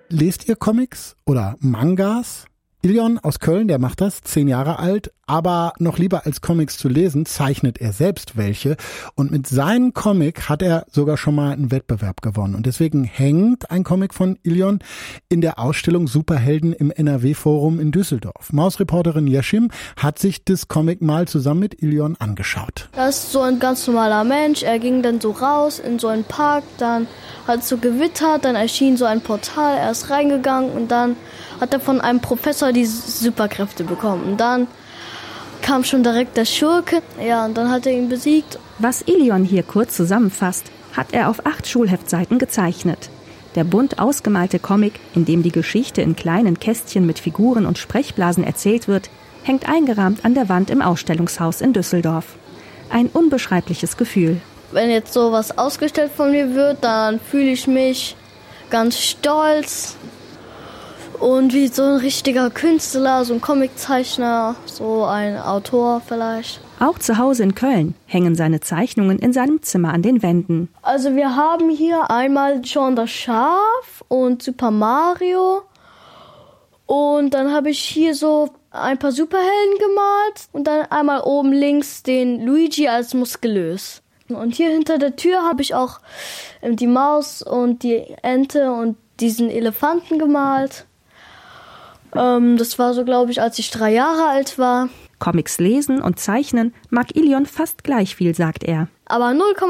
Lest ihr Comics oder Mangas? Ilion aus Köln, der macht das, 10 Jahre alt, aber noch lieber als Comics zu lesen, zeichnet er selbst welche. Und mit seinem Comic hat er sogar schon mal einen Wettbewerb gewonnen. Und deswegen hängt ein Comic von Ilion in der Ausstellung Superhelden im NRW-Forum in Düsseldorf. Mausreporterin Yeşim hat sich das Comic mal zusammen mit Ilion angeschaut. Das ist so ein ganz normaler Mensch. Er ging dann so raus in so einen Park, dann hat es so gewittert, dann erschien so ein Portal, er ist reingegangen und dann hat er von einem Professor die Superkräfte bekommen. Und dann kam schon direkt der Schurke, ja, und dann hat er ihn besiegt. Was Ilion hier kurz zusammenfasst, hat er auf 8 Schulheftseiten gezeichnet. Der bunt ausgemalte Comic, in dem die Geschichte in kleinen Kästchen mit Figuren und Sprechblasen erzählt wird, hängt eingerahmt an der Wand im Ausstellungshaus in Düsseldorf. Ein unbeschreibliches Gefühl. Wenn jetzt sowas ausgestellt von mir wird, dann fühle ich mich ganz stolz. Und wie so ein richtiger Künstler, so ein Comiczeichner, so ein Autor vielleicht. Auch zu Hause in Köln hängen seine Zeichnungen in seinem Zimmer an den Wänden. Also wir haben hier einmal John das Schaf und Super Mario. Und dann habe ich hier so ein paar Superhelden gemalt. Und dann einmal oben links den Luigi als muskulös. Und hier hinter der Tür habe ich auch die Maus und die Ente und diesen Elefanten gemalt. Das war so, glaube ich, als ich 3 Jahre alt war. Comics lesen und zeichnen mag Ilion fast gleich viel, sagt er. Aber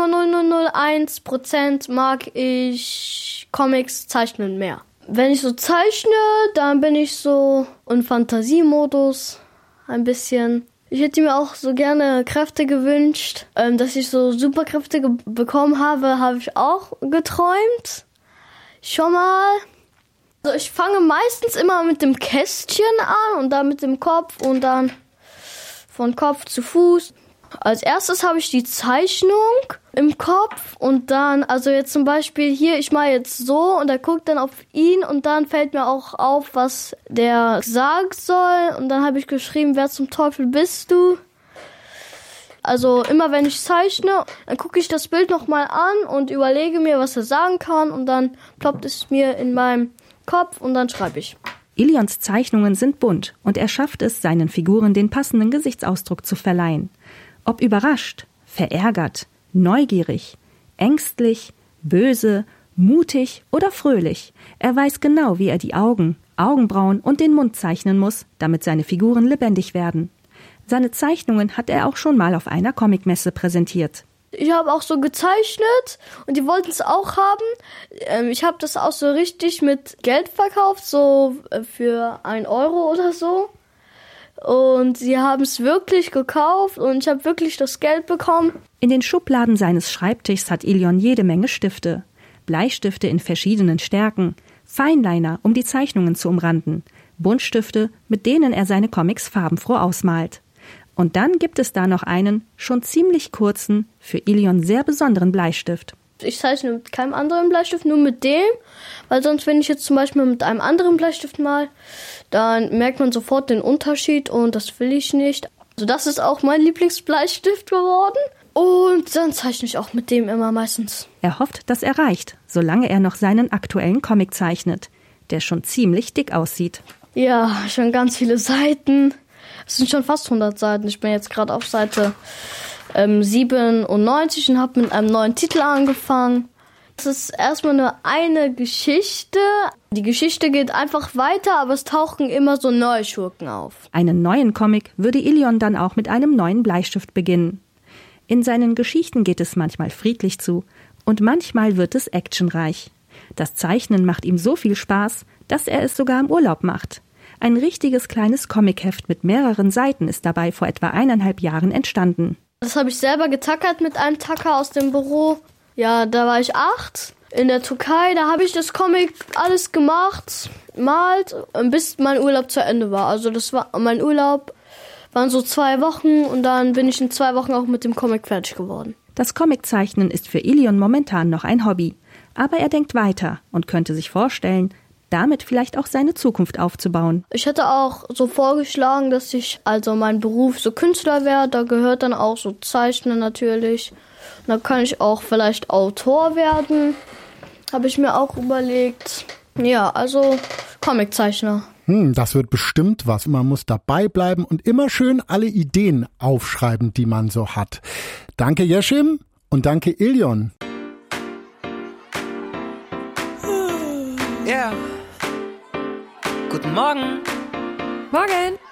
0,0001% mag ich Comics zeichnen mehr. Wenn ich so zeichne, dann bin ich so in Fantasiemodus ein bisschen. Ich hätte mir auch so gerne Kräfte gewünscht. Dass ich so Superkräfte bekommen habe ich auch geträumt. Schon mal. Also ich fange meistens immer mit dem Kästchen an und dann mit dem Kopf und dann von Kopf zu Fuß. Als erstes habe ich die Zeichnung im Kopf und dann, also jetzt zum Beispiel hier, ich mache jetzt so und er guckt dann auf ihn und dann fällt mir auch auf, was der sagen soll und dann habe ich geschrieben, wer zum Teufel bist du? Also immer wenn ich zeichne, dann gucke ich das Bild nochmal an und überlege mir, was er sagen kann und dann ploppt es mir in meinem Kopf und dann schreibe ich. Ilions Zeichnungen sind bunt und er schafft es, seinen Figuren den passenden Gesichtsausdruck zu verleihen. Ob überrascht, verärgert, neugierig, ängstlich, böse, mutig oder fröhlich, er weiß genau, wie er die Augen, Augenbrauen und den Mund zeichnen muss, damit seine Figuren lebendig werden. Seine Zeichnungen hat er auch schon mal auf einer Comicmesse präsentiert. Ich habe auch so gezeichnet und die wollten es auch haben. Ich habe das auch so richtig mit Geld verkauft, so für 1 Euro oder so. Und sie haben es wirklich gekauft und ich habe wirklich das Geld bekommen. In den Schubladen seines Schreibtischs hat Ilion jede Menge Stifte. Bleistifte in verschiedenen Stärken, Feinliner, um die Zeichnungen zu umranden, Buntstifte, mit denen er seine Comics farbenfroh ausmalt. Und dann gibt es da noch einen, schon ziemlich kurzen, für Ilion sehr besonderen Bleistift. Ich zeichne mit keinem anderen Bleistift, nur mit dem, weil sonst, wenn ich jetzt zum Beispiel mit einem anderen Bleistift mal, dann merkt man sofort den Unterschied und das will ich nicht. Also das ist auch mein Lieblingsbleistift geworden und dann zeichne ich auch mit dem immer meistens. Er hofft, dass er reicht, solange er noch seinen aktuellen Comic zeichnet, der schon ziemlich dick aussieht. Ja, schon ganz viele Seiten. Es sind schon fast 100 Seiten. Ich bin jetzt gerade auf Seite 97 und habe mit einem neuen Titel angefangen. Es ist erstmal nur eine Geschichte. Die Geschichte geht einfach weiter, aber es tauchen immer so neue Schurken auf. Einen neuen Comic würde Ilion dann auch mit einem neuen Bleistift beginnen. In seinen Geschichten geht es manchmal friedlich zu und manchmal wird es actionreich. Das Zeichnen macht ihm so viel Spaß, dass er es sogar im Urlaub macht. Ein richtiges kleines Comicheft mit mehreren Seiten ist dabei vor etwa 1,5 Jahren entstanden. Das habe ich selber getackert mit einem Tacker aus dem Büro. Ja, da war ich 8. In der Türkei, da habe ich das Comic alles gemacht, malt, bis mein Urlaub zu Ende war. Also mein Urlaub waren so 2 Wochen und dann bin ich in 2 Wochen auch mit dem Comic fertig geworden. Das Comiczeichnen ist für Ilion momentan noch ein Hobby. Aber er denkt weiter und könnte sich vorstellen, damit vielleicht auch seine Zukunft aufzubauen. Ich hätte auch so vorgeschlagen, dass ich also mein Beruf so Künstler werde. Da gehört dann auch so Zeichnen natürlich. Und da kann ich auch vielleicht Autor werden. Habe ich mir auch überlegt. Ja, also Comiczeichner. Das wird bestimmt was. Man muss dabei bleiben und immer schön alle Ideen aufschreiben, die man so hat. Danke Yeşim und danke Ilion. Ja. Guten Morgen. Morgen.